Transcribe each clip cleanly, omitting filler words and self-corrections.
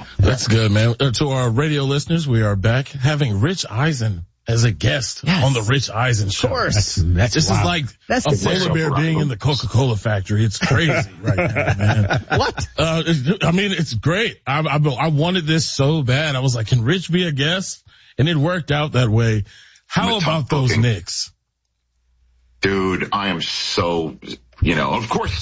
That's good, man. To our radio listeners, we are back having Rich Eisen as a guest on the Rich Eisen Show. Of course. This is like a polar bear being in the Coca-Cola factory. It's crazy right now, man. What? I mean, it's great. I wanted this so bad. I was like, can Rich be a guest? And it worked out that way. How about those Knicks? Dude, I am so, of course,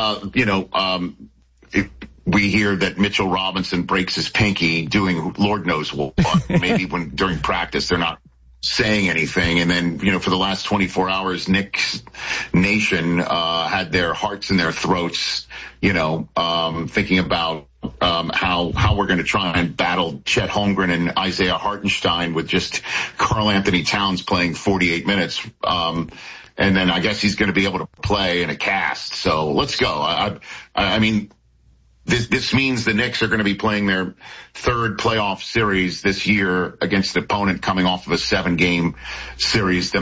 we hear that Mitchell Robinson breaks his pinky doing Lord knows what. Maybe during practice they're not saying anything. And then, for the last 24 hours, Knicks Nation had their hearts in their throats, thinking about how we're going to try and battle Chet Holmgren and Isaiah Hartenstein with just Karl Anthony Towns playing 48 minutes. And then I guess he's going to be able to play in a cast. So let's go. I mean, this means the Knicks are going to be playing their third playoff series this year against an opponent coming off of a 7-game series.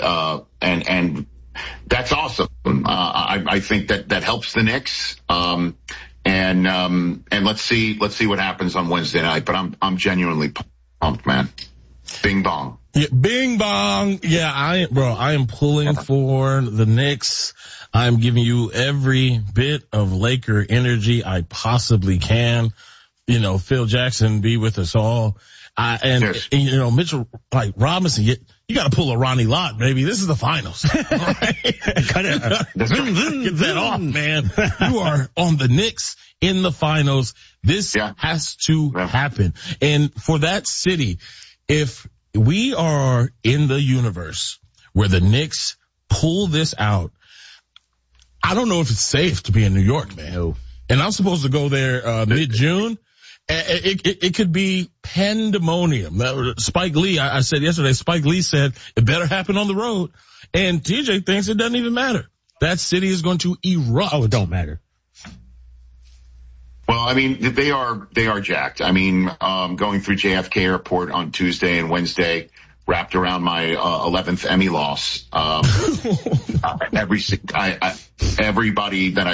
And that's awesome. I think that helps the Knicks. And let's see what happens on Wednesday night. But I'm genuinely pumped, man. Bing bong. Yeah, bing bong. Yeah, I am pulling for the Knicks. I'm giving you every bit of Laker energy I possibly can. Phil Jackson be with us all. Mitchell, like Robinson, you got to pull a Ronnie Lott, baby. This is the finals. Cut it. Get that off, man. You are on the Knicks in the finals. This has to happen. And for that city, if we are in the universe where the Knicks pull this out, I don't know if it's safe to be in New York, man. No. And I'm supposed to go there mid-June. It could be pandemonium. Spike Lee, I said yesterday, Spike Lee said it better happen on the road. And TJ thinks it doesn't even matter. That city is going to erupt. Oh, it don't matter. Well, I mean, they are jacked. I mean, going through JFK Airport on Tuesday and Wednesday, wrapped around my 11th Emmy loss. Everybody that I